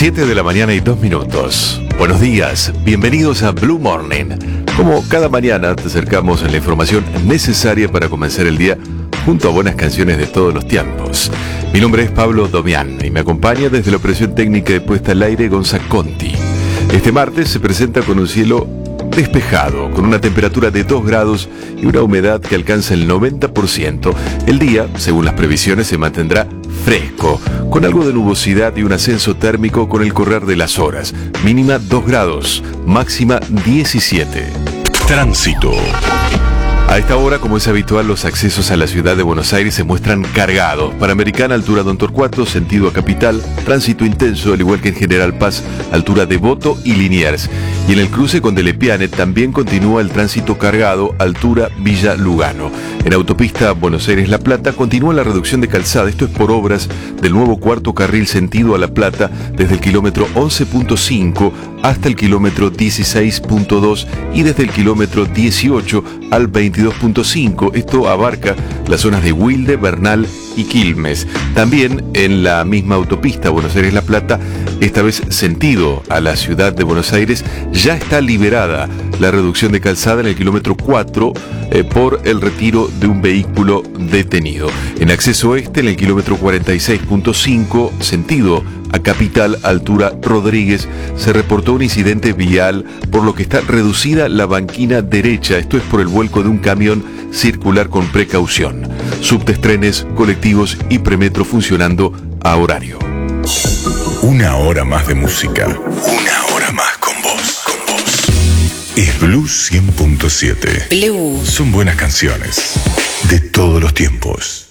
7 de la mañana y 2 minutos. Buenos días, bienvenidos a Blue Morning. Como cada mañana te acercamos la información necesaria para comenzar el día junto a buenas canciones de todos los tiempos. Mi nombre es Pablo Domián y me acompaña desde la operación técnica de puesta al aire Gonzalo Conti. Este martes se presenta con un cielo despejado, con una temperatura de 2 grados y una humedad que alcanza el 90%. El día, según las previsiones, se mantendrá fresco, con algo de nubosidad y un ascenso térmico con el correr de las horas. Mínima 2 grados, máxima 17. Tránsito. A esta hora, como es habitual, los accesos a la ciudad de Buenos Aires se muestran cargados. Panamericana, altura Don Torcuato, sentido a Capital, tránsito intenso, al igual que en General Paz, altura Devoto y Liniers. Y en el cruce con Delepiane también continúa el tránsito cargado, altura Villa Lugano. En autopista Buenos Aires-La Plata continúa la reducción de calzada, esto es por obras del nuevo cuarto carril sentido a La Plata desde el kilómetro 11.5 hasta el kilómetro 16.2 y desde el kilómetro 18 al 22.5. Esto abarca las zonas de Wilde, Bernal y Quilmes. También en la misma autopista Buenos Aires-La Plata, esta vez sentido a la ciudad de Buenos Aires, ya está liberada la reducción de calzada en el kilómetro 4 por el retiro de un vehículo detenido. En acceso este, en el kilómetro 46.5, sentido a Capital, altura Rodríguez, se reportó un incidente vial, por lo que está reducida la banquina derecha. Esto es por el vuelco de un camión. Circular con precaución. Subtes, trenes, colectivos y premetro funcionando a horario. Una hora más de música. Una hora más con vos. Es Blue 100.7. Blue. Son buenas canciones de todos los tiempos.